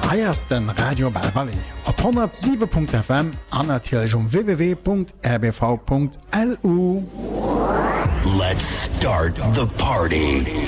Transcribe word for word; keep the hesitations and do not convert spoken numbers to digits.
Heiers den Radio Belvalley op honderd sieben Punkt F M an natürlich um w w w Punkt r b v Punkt l u. Let's start the party.